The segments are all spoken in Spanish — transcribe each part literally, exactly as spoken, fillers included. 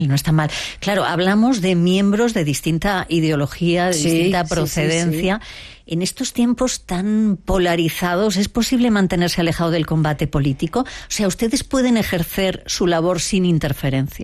No está mal. Claro, hablamos de miembros de distinta ideología, de sí, distinta sí, procedencia. Sí, sí. En estos tiempos tan polarizados, ¿es posible mantenerse alejado del combate político? O sea, ¿ustedes pueden ejercer su labor sin interferencias?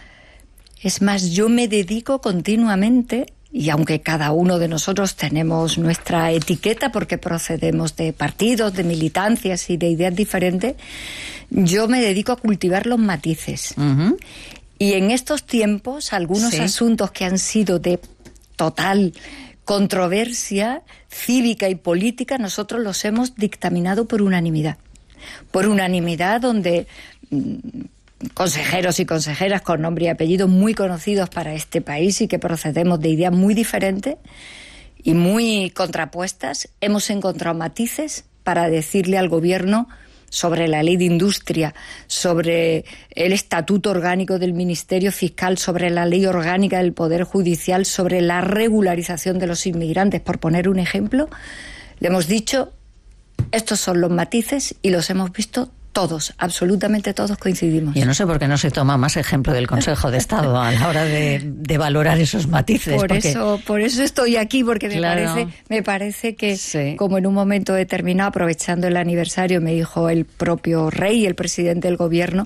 Es más, yo me dedico continuamente, y aunque cada uno de nosotros tenemos nuestra etiqueta porque procedemos de partidos, de militancias y de ideas diferentes, yo me dedico a cultivar los matices. Uh-huh. Y en estos tiempos, algunos sí. asuntos que han sido de total controversia cívica y política, nosotros los hemos dictaminado por unanimidad. Por unanimidad donde mmm, consejeros y consejeras con nombre y apellido muy conocidos para este país y que procedemos de ideas muy diferentes y muy contrapuestas, hemos encontrado matices para decirle al gobierno sobre la ley de industria, sobre el estatuto orgánico del Ministerio Fiscal, sobre la ley orgánica del Poder Judicial, sobre la regularización de los inmigrantes, por poner un ejemplo, le hemos dicho, estos son los matices y los hemos visto todos, absolutamente todos coincidimos. Yo no sé por qué no se toma más ejemplo del Consejo de Estado a la hora de, de valorar esos matices. Por porque... eso, por eso estoy aquí, porque me claro. parece, me parece que, sí. como en un momento determinado, aprovechando el aniversario, me dijo el propio rey, el presidente del gobierno,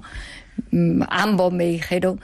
ambos me dijeron,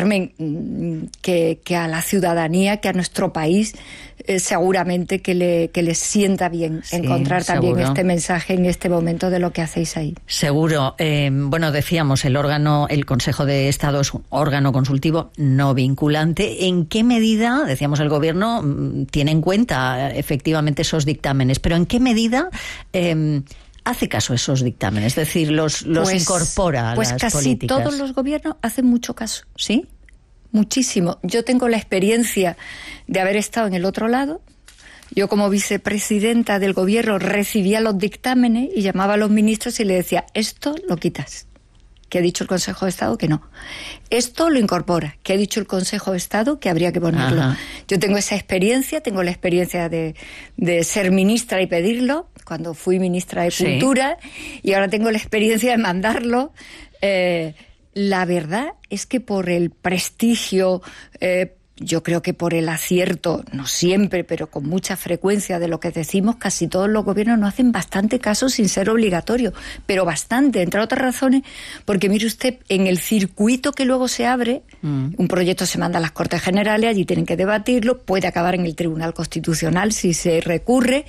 Carmen, que, que a la ciudadanía, que a nuestro país, eh, seguramente que le, que les sienta bien sí, encontrar también seguro. Este mensaje en este momento de lo que hacéis ahí. Seguro. Eh, bueno, decíamos, el órgano, el Consejo de Estado es un órgano consultivo no vinculante. ¿En qué medida, decíamos, el Gobierno tiene en cuenta efectivamente esos dictámenes, pero en qué medida... Eh, hace caso a esos dictámenes, es decir, los, los pues, incorpora a pues las casi políticas? Todos los gobiernos hacen mucho caso, ¿sí? Muchísimo. Yo tengo la experiencia de haber estado en el otro lado. Yo, como vicepresidenta del gobierno, recibía los dictámenes y llamaba a los ministros y le decía, esto lo quitas, que ha dicho el Consejo de Estado que no. Esto lo incorpora, que ha dicho el Consejo de Estado que habría que ponerlo. Ajá. Yo tengo esa experiencia, tengo la experiencia de, de ser ministra y pedirlo, cuando fui ministra de Cultura, sí. y ahora tengo la experiencia de mandarlo. Eh, la verdad es que por el prestigio, eh, yo creo que por el acierto, no siempre, pero con mucha frecuencia de lo que decimos, casi todos los gobiernos nos hacen bastante caso sin ser obligatorio, pero bastante, entre otras razones, porque mire usted, en el circuito que luego se abre, mm. un proyecto se manda a las Cortes Generales, allí tienen que debatirlo, puede acabar en el Tribunal Constitucional si se recurre.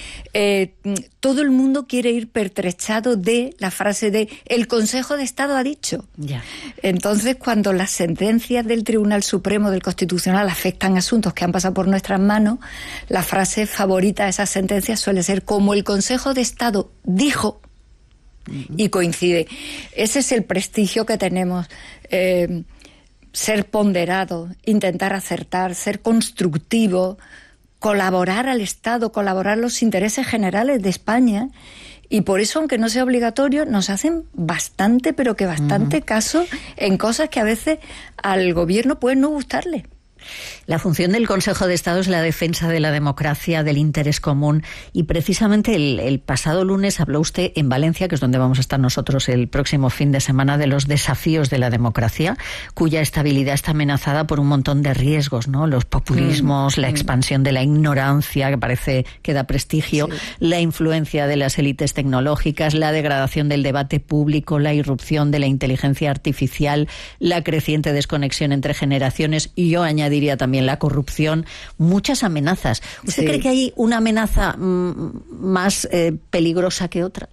Eh, todo el mundo quiere ir pertrechado de la frase de el Consejo de Estado ha dicho. Yeah. Entonces, cuando las sentencias del Tribunal Supremo del Constitucional afectan asuntos que han pasado por nuestras manos, la frase favorita de esas sentencias suele ser como el Consejo de Estado dijo, uh-huh. y coincide. Ese es el prestigio que tenemos. Eh, ser ponderado, intentar acertar, ser constructivo, colaborar al Estado, colaborar los intereses generales de España, y por eso, aunque no sea obligatorio, nos hacen bastante, pero que bastante uh-huh. caso en cosas que a veces al gobierno pueden no gustarle. La función del Consejo de Estado es la defensa de la democracia, del interés común, y precisamente el, el pasado lunes habló usted en Valencia, que es donde vamos a estar nosotros el próximo fin de semana, de los desafíos de la democracia, cuya estabilidad está amenazada por un montón de riesgos, ¿no? Los populismos, mm, la expansión de la ignorancia, que parece que da prestigio, sí. la influencia de las élites tecnológicas, la degradación del debate público, la irrupción de la inteligencia artificial, la creciente desconexión entre generaciones, y yo añadiría también la corrupción, muchas amenazas. ¿Usted sí. cree que hay una amenaza mmm, más eh, peligrosa que otra?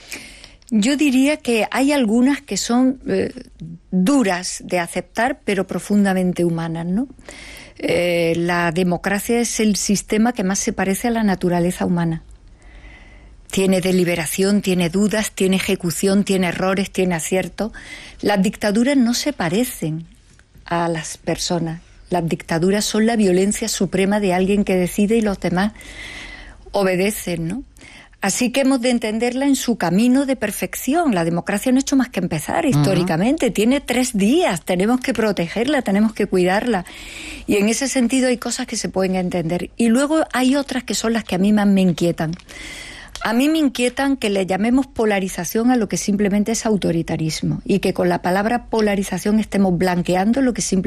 Yo diría que hay algunas que son eh, duras de aceptar, pero profundamente humanas, ¿no? Eh, la democracia es el sistema que más se parece a la naturaleza humana. Tiene deliberación, tiene dudas, tiene ejecución, tiene errores, tiene aciertos. Las dictaduras no se parecen a las personas. Las dictaduras son la violencia suprema de alguien que decide y los demás obedecen, ¿no? Así que hemos de entenderla en su camino de perfección. La democracia no ha hecho más que empezar históricamente. Uh-huh. Tiene tres días, tenemos que protegerla, tenemos que cuidarla. Y en ese sentido hay cosas que se pueden entender. Y luego hay otras que son las que a mí más me inquietan. A mí me inquietan que le llamemos polarización a lo que simplemente es autoritarismo y que con la palabra polarización estemos blanqueando lo que simplemente